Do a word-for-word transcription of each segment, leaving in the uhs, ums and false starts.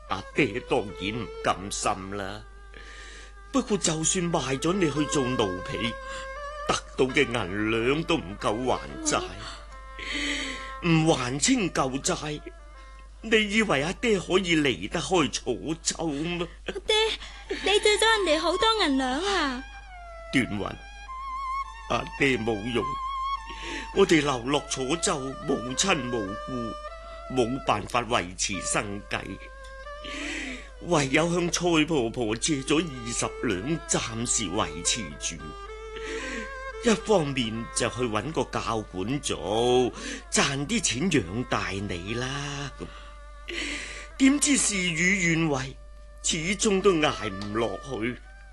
阿爹當然唔甘心啦。不過就算賣咗你去做奴婢，得到嘅銀兩都唔夠還債，唔還清舊債，你以為阿爹可以離得開楚州咩？ 阿爹，你借咗人哋好多銀兩啊！ 段雲，阿爹冇用，我哋流落楚州，無親無故，冇辦法維持生計，唯有向蔡婆婆借咗二十兩，暫時維持住。一方面就去搵個教館做，賺啲錢養大你啦。點知事與願違，始終都挨唔落去。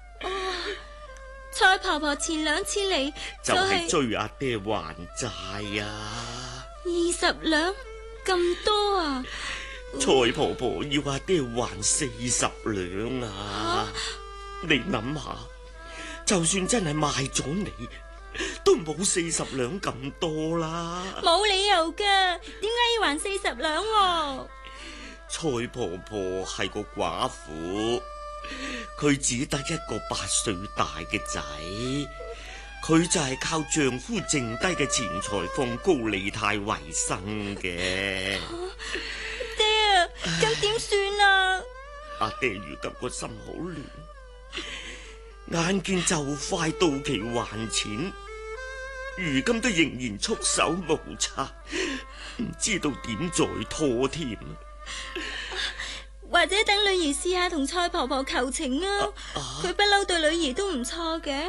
蔡婆婆前兩次嚟就係追阿爹還債啊！ 二十兩咁多啊！ 蔡婆婆要阿爹還四十兩啊！啊你諗下，就算真係賣咗你，都冇四十兩咁多啦。 冇理由噶，點解要還四十兩啊？ 蔡婆婆係個寡婦。佢只得一個八歲大嘅仔，佢就係靠丈夫剩低嘅錢財放高利貸為生嘅。 啊爹啊，咁點算啊？ 阿爹如今個心好亂，眼見就快到期還錢，如今都仍然束手無策，唔知道點再拖添。 或者等女兒試下同蔡婆婆求情啊！佢不嬲對女兒都唔錯嘅。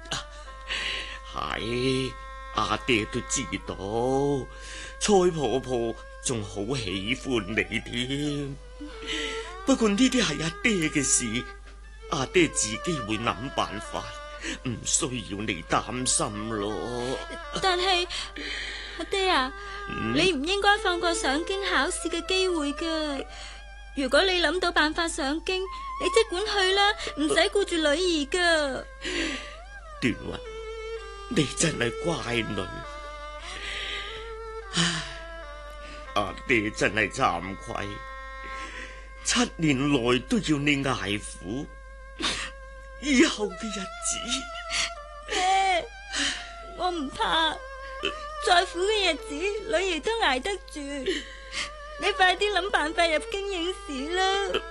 係，阿爹都知道，蔡婆婆仲好喜歡你添。不過呢啲係阿爹嘅事，阿爹自己會諗辦法，唔需要你擔心咯。 但係阿爹啊， 嗯、 你唔應該放過上京考試嘅機會噶。如果你諗到辦法上京，你即管去啦，唔使顧住女兒噶。 段雲，你真係乖女。唉，阿爹真係慚愧，七年來都要你捱苦，以後嘅日子， 爹，我唔怕，再苦嘅日子，女兒都捱得住。你快啲諗辦法入京應試啦！